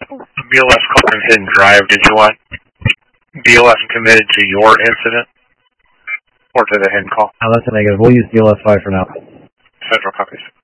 BLS call from Hidden Drive. Did you want BLS committed to your incident or to the Hidden call? That's a negative. We'll use BLS 5 for now. Central copies.